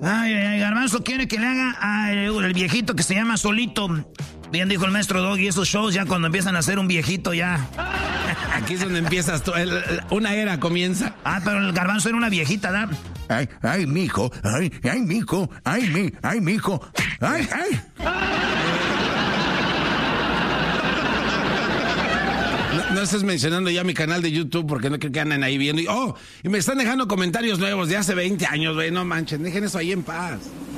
Ay, Garbanzo quiere que le haga el viejito que se llama Solito. Bien dijo el maestro Doggy, esos shows ya cuando empiezan a ser un viejito ya. Aquí es donde empiezas tú, una era comienza. Pero el Garbanzo era una viejita, ¿da? Ay, mijo, mijo, mijo, ay. No estés mencionando ya mi canal de YouTube porque no creo que anden ahí viendo. Y me están dejando comentarios nuevos de hace 20 años, güey. No manchen, dejen eso ahí en paz.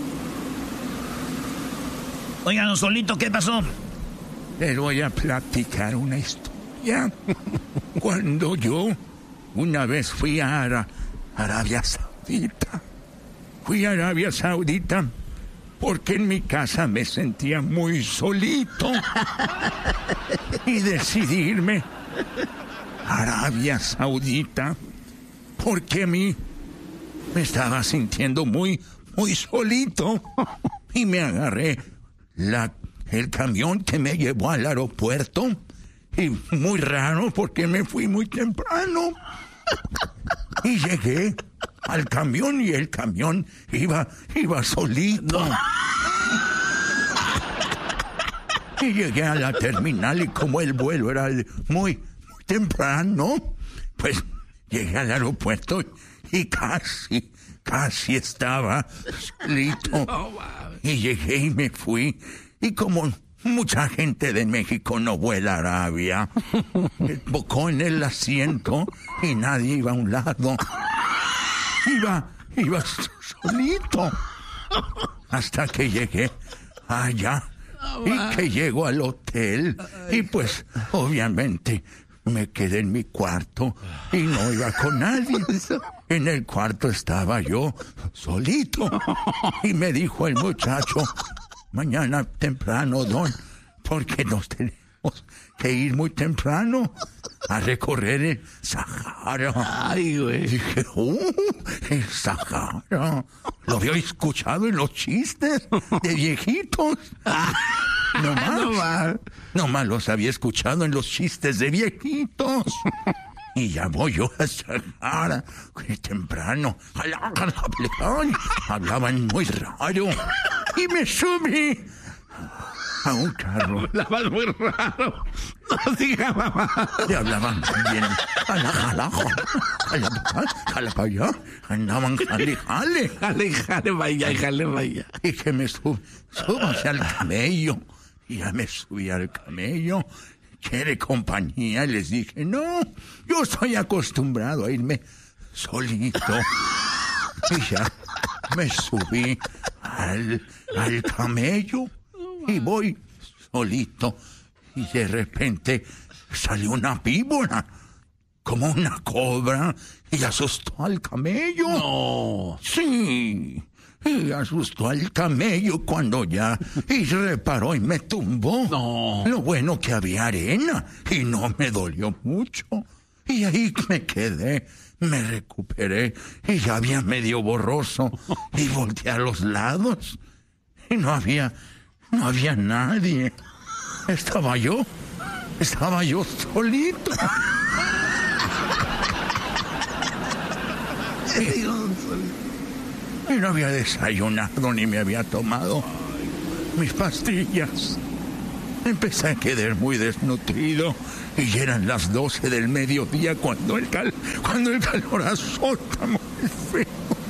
Oigan, Solito, ¿qué pasó? Les voy a platicar una historia. Cuando yo una vez fui a Arabia Saudita. Fui a Arabia Saudita porque en mi casa me sentía muy solito. Y decidí irme a Arabia Saudita porque a mí me estaba sintiendo muy solito. Y me agarré el camión que me llevó al aeropuerto. Y muy raro porque me fui muy temprano. Y llegué al camión y el camión iba solito. No. Y llegué a la terminal y como el vuelo era muy temprano, pues llegué al aeropuerto y casi estaba solito. Y llegué y me fui. Y como mucha gente de México no vuela a Arabia, me tocó en el asiento y nadie iba a un lado. Iba solito. Hasta que llegué allá. Y que llego al hotel. Y pues, obviamente, me quedé en mi cuarto y no iba con nadie. En el cuarto estaba yo solito. Y me dijo el muchacho: mañana temprano, don, porque nos tenemos que ir muy temprano a recorrer el Sahara. Ay, güey. Dije, el Sahara. Lo había escuchado en los chistes de viejitos. No más los había escuchado en los chistes de viejitos. Y ya voy yo a Sahara temprano. Hablaban muy raro. Y me subí a un carro. Hablaban muy raro. No diga, mamá. Y hablaban bien. Jala para allá. Andaban jale, vaya. Y que me súbase al camello. Y ya me subí al camello. ¿Quiere compañía? Y les dije, no, yo estoy acostumbrado a irme solito. Y ya me subí al camello y voy solito. Y de repente salió una víbora, como una cobra, y asustó al camello. No. Sí. Y asustó al camello cuando ya... Y reparó y me tumbó. No. Lo bueno que había arena y no me dolió mucho. Y ahí me quedé, me recuperé y ya había medio borroso. Y volteé a los lados y no había nadie. Estaba yo solito. Y no había desayunado ni me había tomado mis pastillas. Empecé a quedar muy desnutrido y eran las 12 del mediodía cuando el calor azota muy feo.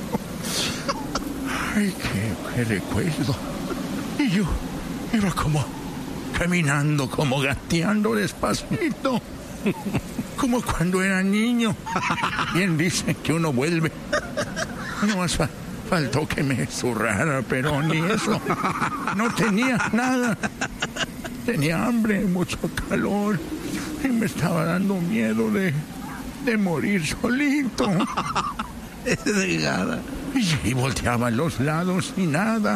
Ay, qué recuerdo. Y yo iba como caminando, como gateando despacito, como cuando era niño. Bien dicen que uno vuelve. No más faltó que me zurrara, pero ni eso. No tenía nada. Tenía hambre, mucho calor. Y me estaba dando miedo de morir solito. Y volteaba a los lados y nada.